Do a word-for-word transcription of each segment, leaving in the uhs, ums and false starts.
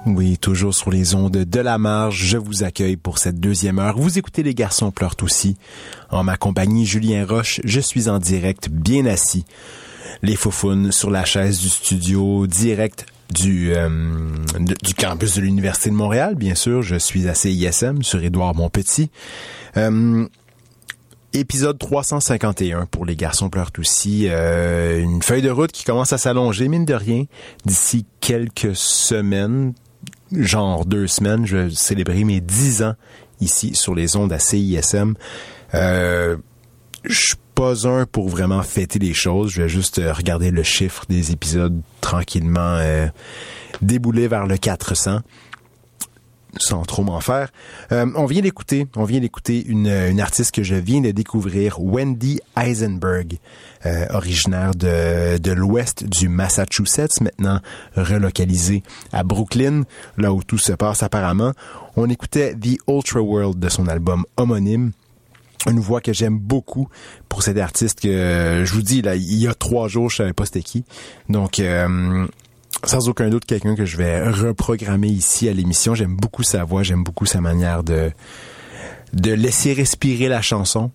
Oui, toujours sur les ondes de la marge, je vous accueille pour cette deuxième heure. Vous écoutez Les Garçons pleurent aussi. En ma compagnie, Julien Roche, je suis en direct, bien assis. Les faufounes sur la chaise du studio, direct du, euh, de, du campus de l'Université de Montréal, bien sûr. Je suis à C I S M sur Édouard-Montpetit. Euh, Épisode trois cent cinquante et un pour Les Garçons pleurent aussi. Euh, une feuille de route qui commence à s'allonger, mine de rien. D'ici quelques semaines, genre deux semaines, je vais célébrer mes dix ans ici sur les ondes à C I S M. Euh, je suis pas un pour vraiment fêter les choses. Je vais juste regarder le chiffre des épisodes tranquillement euh, débouler vers le quatre cents. Sans trop m'en faire. Euh, on vient d'écouter, on vient d'écouter une, une artiste que je viens de découvrir, Wendy Eisenberg, euh, originaire de, de l'ouest du Massachusetts, maintenant relocalisée à Brooklyn, là où tout se passe apparemment. On écoutait The Ultra World de son album homonyme. Une voix que j'aime beaucoup pour cet artiste que, je vous dis, là, il y a trois jours, je savais pas c'était qui. Donc, euh, sans aucun doute, quelqu'un que je vais reprogrammer ici à l'émission. J'aime beaucoup sa voix, j'aime beaucoup sa manière de de laisser respirer la chanson.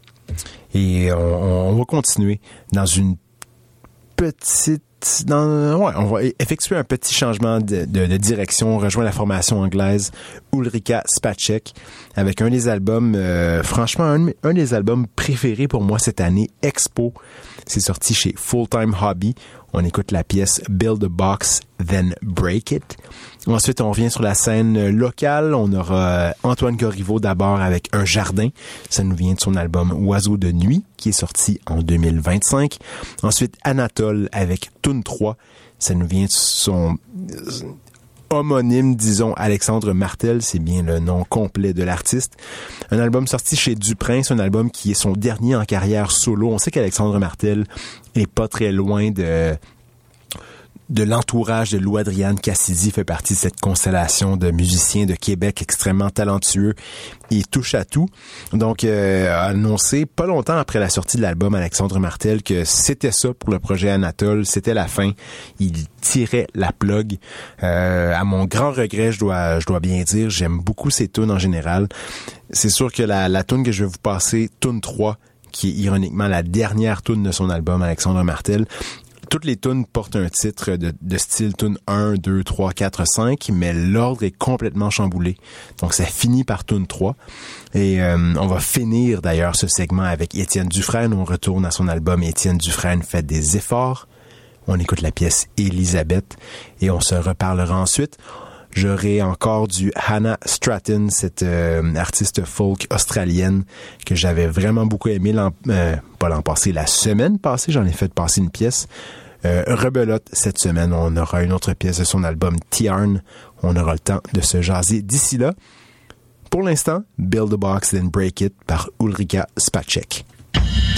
Et on, on va continuer dans une petite... Dans, ouais, on va effectuer un petit changement de, de, de direction. On rejoint la formation anglaise Ulrika Spacek avec un des albums, euh, franchement, un, un des albums préférés pour moi cette année, Expo. C'est sorti chez Full Time Hobby. On écoute la pièce Build a Box, Then Break It. Ensuite, on revient sur la scène locale. On aura Antoine Corriveau d'abord avec Un Jardin. Ça nous vient de son album Oiseaux de nuit, qui est sorti en deux mille vingt-cinq. Ensuite, Anatole avec Toune trois. Ça nous vient de son homonyme, disons, Alexandre Martel. C'est bien le nom complet de l'artiste. Un album sorti chez Duprince, un album qui est son dernier en carrière solo. On sait qu'Alexandre Martel est pas très loin de... de l'entourage de Lou Adriane Cassidy, fait partie de cette constellation de musiciens de Québec extrêmement talentueux et touche à tout. Donc, euh, a annoncé pas longtemps après la sortie de l'album Alexandre Martel que c'était ça pour le projet Anatole, c'était la fin. Il tirait la plug. Euh, à mon grand regret, je dois, je dois bien dire, j'aime beaucoup ses tunes en général. C'est sûr que la, la tune que je vais vous passer, tune trois, qui est ironiquement la dernière tune de son album Alexandre Martel. Toutes les tunes portent un titre de, de style tune un, deux, trois, quatre, cinq, mais l'ordre est complètement chamboulé. Donc ça finit par tune trois. Et euh, on va finir d'ailleurs ce segment avec Étienne Dufresne. On retourne à son album Étienne Dufresne fait des efforts. On écoute la pièce Elisabeth et on se reparlera ensuite. J'aurai encore du Hannah Stratton, cette euh, artiste folk australienne que j'avais vraiment beaucoup aimé l'an, euh, pas l'an passé, la semaine passée, j'en ai fait passer une pièce. Euh, rebelote cette semaine, on aura une autre pièce de son album Tiarn. On aura le temps de se jaser d'ici là. Pour l'instant, Build a Box Then Break It par Ulrika Spacek.